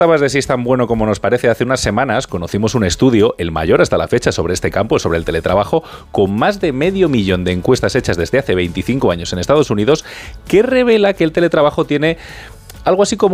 De si es tan bueno como nos parece. Hace unas semanas conocimos un estudio, el mayor hasta la fecha sobre este campo, sobre el teletrabajo, con más de 500.000 de encuestas hechas desde hace 25 años en Estados Unidos, que revela que el teletrabajo tiene algo así como